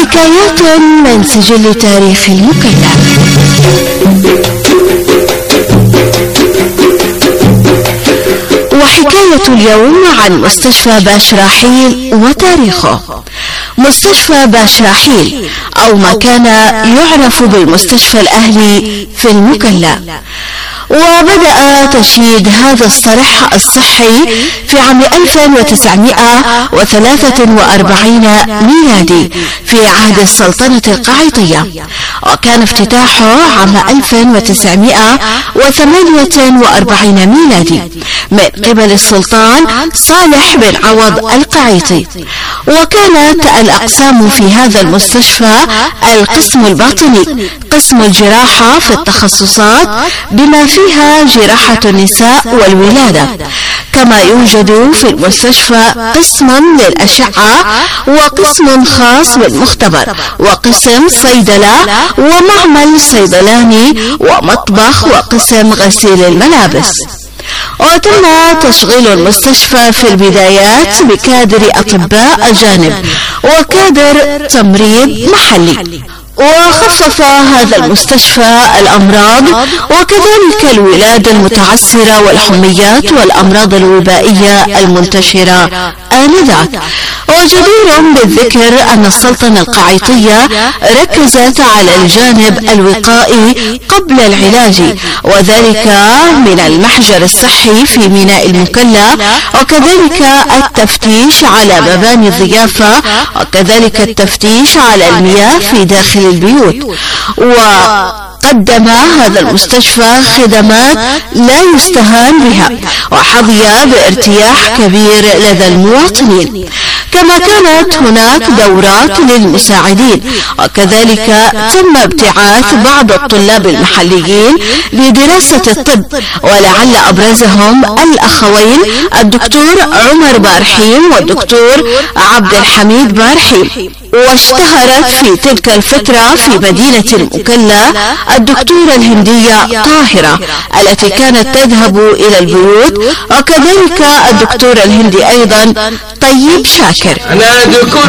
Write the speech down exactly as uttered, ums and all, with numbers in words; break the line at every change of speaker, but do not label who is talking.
حكايات من سجل تاريخ المكلا. وحكاية اليوم عن مستشفى باشراحيل وتاريخه. مستشفى باشراحيل أو ما كان يعرف بالمستشفى الأهلي في المكلا، وبدأ تشييد هذا الصرح الصحي في عام ألف وتسعمائة وثلاثة وأربعين ميلادي في عهد السلطنة القعيطية، وكان افتتاحه عام ألف وتسعمائة وثمانية وأربعين ميلادي من قبل السلطان صالح بن عوض القعيطي. وكانت الأقسام في هذا المستشفى القسم الباطني، قسم الجراحة في التخصصات بما فيها جراحة النساء والولادة، كما يوجد في المستشفى قسم للأشعة وقسم خاص بالمختبر وقسم صيدلة ومعمل صيدلاني ومطبخ وقسم غسيل الملابس. وتم تشغيل المستشفى في البدايات بكادر أطباء أجانب وكادر تمريض محلي، وخفف هذا المستشفى الأمراض وكذلك الولادة المتعسرة والحميات والأمراض الوبائية المنتشرة آنذاك. وجدير بالذكر أن السلطنة القعيطية ركزت على الجانب الوقائي قبل العلاج، وذلك من المحجر الصحي في ميناء المكلا، وكذلك التفتيش على مباني الضيافة، وكذلك التفتيش على المياه في داخل البيوت. وقدم هذا المستشفى خدمات لا يستهان بها وحظي بارتياح كبير لدى المواطنين، كما كانت هناك دورات للمساعدين، وكذلك تم ابتعاث بعض الطلاب المحليين لدراسة الطب، ولعل أبرزهم الأخوين الدكتور عمر بارحيم والدكتور عبد الحميد بارحيم. واشتهرت في تلك الفترة في مدينة المكلا الدكتورة الهندية طاهرة التي كانت تذهب إلى البيوت، وكذلك الدكتور الهندي أيضا طيب شاكر.
أنا دكتور